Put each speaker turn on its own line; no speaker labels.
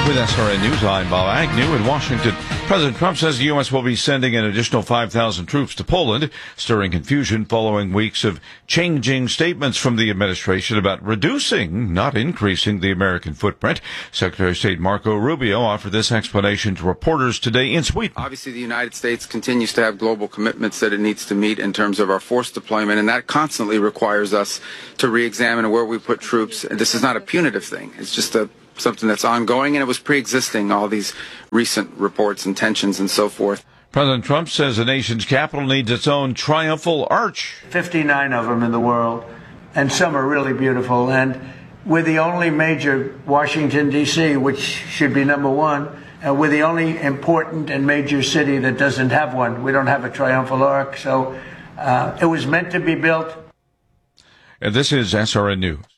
With SRN News, I'm Bob Agnew in Washington. President Trump says the U.S. will be sending an additional 5,000 troops to Poland, stirring confusion following weeks of changing statements from the administration about reducing, not increasing, the American footprint. Secretary of State Marco Rubio offered this explanation to reporters today in Sweden.
Obviously, the United States continues to have global commitments that it needs to meet in terms of our force deployment, and that constantly requires us to re-examine where we put troops. And this is not a punitive thing. It's just something that's ongoing, and it was pre-existing, all these recent reports and tensions and so forth.
President Trump says the nation's capital needs its own triumphal arch.
59 of them in the world, and some are really beautiful. And we're the only major, Washington, D.C., which should be number one, and we're the only important and major city that doesn't have one. We don't have a triumphal arch, so it was meant to be built.
And this is SRN News.